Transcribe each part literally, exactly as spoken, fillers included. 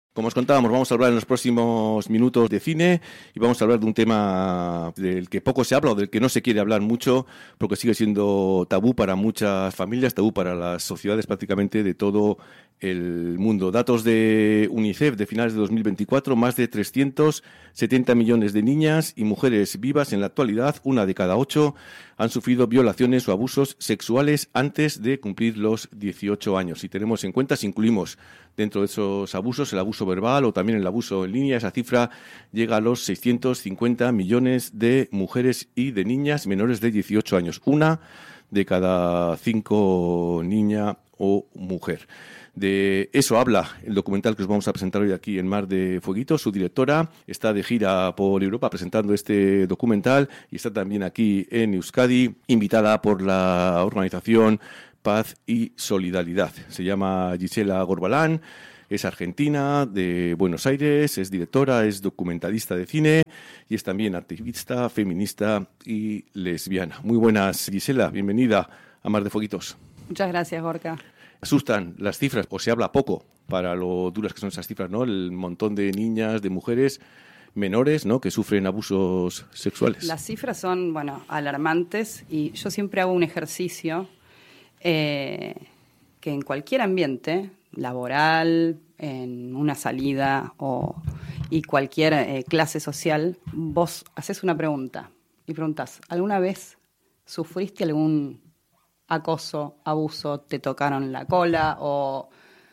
Como os contábamos, vamos a hablar en los próximos minutos de cine y vamos a hablar de un tema del que poco se habla o del que no se quiere hablar mucho porque sigue siendo tabú para muchas familias, tabú para las sociedades prácticamente de todo el mundo. Datos de UNICEF de finales de dos mil veinticuatro, más de trescientos setenta millones de niñas y mujeres vivas en la actualidad, una de cada ocho, han sufrido violaciones o abusos sexuales antes de cumplir los dieciocho años. Si tenemos en cuenta, si incluimos dentro de esos abusos el abuso verbal o también el abuso en línea, esa cifra llega a los seiscientos cincuenta millones de mujeres y de niñas menores de dieciocho años. Una de cada cinco niña o mujer. De eso habla el documental que os vamos a presentar hoy aquí en Mar de Fueguitos. Su directora está de gira por Europa presentando este documental y está también aquí en Euskadi, invitada por la organización Paz y Solidaridad. Se llama Gisela Gorbalán, es argentina, de Buenos Aires, es directora, es documentalista de cine y es también activista, feminista y lesbiana. Muy buenas, Gisela, bienvenida a Mar de Fueguitos. Muchas gracias, Gorka. Asustan las cifras, o se habla poco para lo duras que son esas cifras, ¿no? El montón de niñas, de mujeres menores, ¿no?, que sufren abusos sexuales. Las cifras son, bueno, alarmantes y yo siempre hago un ejercicio eh, que en cualquier ambiente, laboral, en una salida o, y cualquier eh, clase social, vos haces una pregunta y preguntás, ¿alguna vez sufriste algún acoso, abuso, te tocaron la cola? O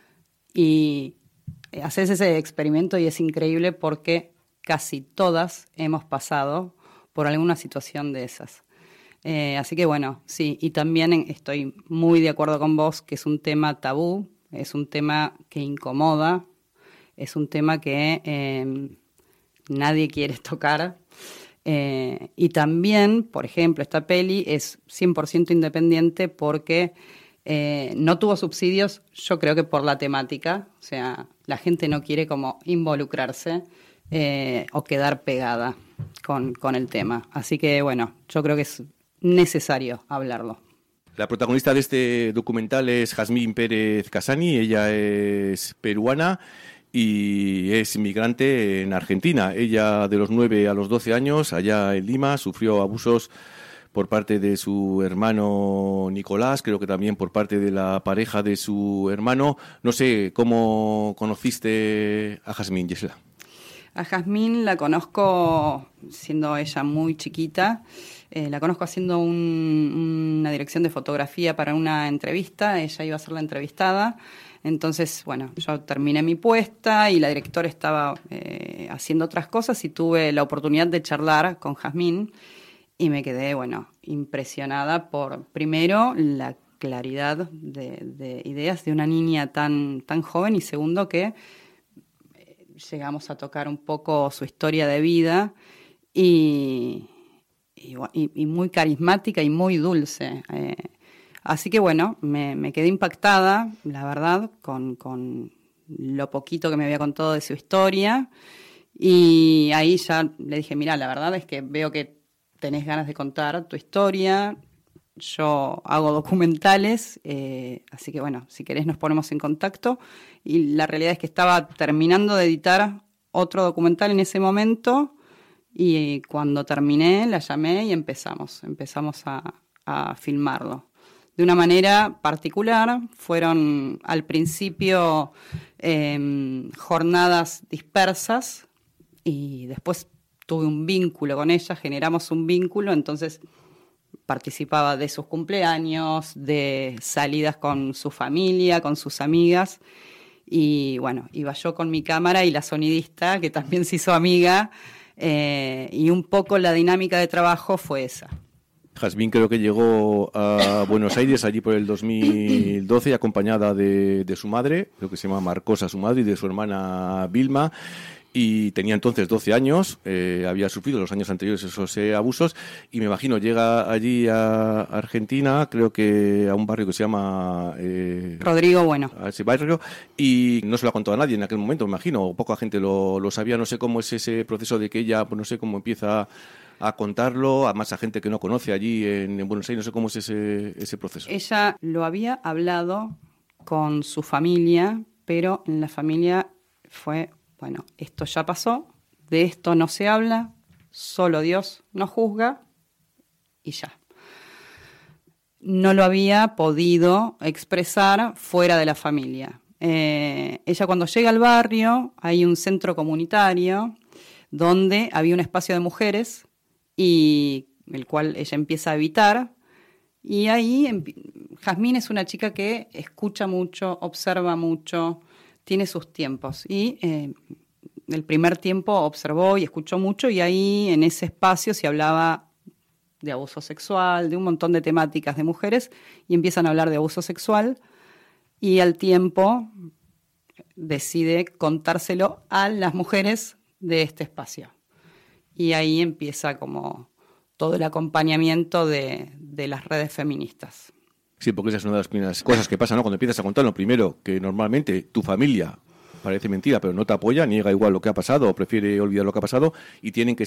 y haces ese experimento y es increíble porque casi todas hemos pasado por alguna situación de esas. Eh, así que bueno, sí, y también estoy muy de acuerdo con vos que es un tema tabú, es un tema que incomoda, es un tema que eh, nadie quiere tocar. Eh, y también, por ejemplo, esta peli es cien por ciento independiente porque eh, no tuvo subsidios, yo creo que por la temática, o sea, la gente no quiere como involucrarse eh, o quedar pegada con, con el tema. Así que, bueno, yo creo que es necesario hablarlo. La protagonista de este documental es Jazmín Pérez Casani, ella es peruana y es inmigrante en Argentina. Ella, de los nueve a los doce años, allá en Lima, sufrió abusos por parte de su hermano Nicolás, creo que también por parte de la pareja de su hermano. No sé, ¿cómo conociste a Jazmín, Gisela? A Jazmín la conozco siendo ella muy chiquita. Eh, la conozco haciendo un, una dirección de fotografía para una entrevista. Ella iba a ser la entrevistada. Entonces, bueno, yo terminé mi puesta y la directora estaba eh, haciendo otras cosas y tuve la oportunidad de charlar con Jazmín y me quedé, bueno, impresionada por, primero, la claridad de, de ideas de una niña tan, tan joven y segundo, que llegamos a tocar un poco su historia de vida y, y, y muy carismática y muy dulce. Eh, Así que bueno, me, me quedé impactada, la verdad, con, con lo poquito que me había contado de su historia. Y ahí ya le dije, mira, la verdad es que veo que tenés ganas de contar tu historia. Yo hago documentales, eh, así que bueno, si querés nos ponemos en contacto. Y la realidad es que estaba terminando de editar otro documental en ese momento. Y cuando terminé, la llamé y empezamos, empezamos a, a filmarlo. De una manera particular, fueron al principio eh, jornadas dispersas y después tuve un vínculo con ella, generamos un vínculo, entonces participaba de sus cumpleaños, de salidas con su familia, con sus amigas y bueno, iba yo con mi cámara y la sonidista que también se hizo amiga eh, y un poco la dinámica de trabajo fue esa. Jazmín creo que llegó a Buenos Aires allí por el dos mil doce acompañada de, de su madre, creo que se llama Marcosa su madre, y de su hermana Vilma, y tenía entonces doce años, eh, había sufrido los años anteriores esos eh, abusos, y me imagino llega allí a Argentina, creo que a un barrio que se llama... Eh, Rodrigo Bueno. A ese barrio, y no se lo ha contado a nadie en aquel momento, me imagino, poca gente lo, lo sabía, no sé cómo es ese proceso de que ella, pues no sé cómo empieza a contarlo, además a gente que no conoce allí en, en Buenos Aires, no sé cómo es ese, ese proceso. Ella lo había hablado con su familia, pero en la familia fue, bueno, esto ya pasó, de esto no se habla, solo Dios nos juzga y ya. No lo había podido expresar fuera de la familia. Eh, ella cuando llega al barrio, hay un centro comunitario donde había un espacio de mujeres y el cual ella empieza a habitar. Y ahí Jazmín es una chica que escucha mucho, observa mucho, tiene sus tiempos. Y eh, el primer tiempo observó y escuchó mucho y ahí en ese espacio se hablaba de abuso sexual, de un montón de temáticas de mujeres y empiezan a hablar de abuso sexual. Y al tiempo decide contárselo a las mujeres de este espacio. Y ahí empieza como todo el acompañamiento de, de las redes feministas. Sí, porque esa es una de las primeras cosas que pasa, ¿no? Cuando empiezas a contar lo primero, que normalmente tu familia parece mentira, pero no te apoya, niega igual lo que ha pasado o prefiere olvidar lo que ha pasado y tienen que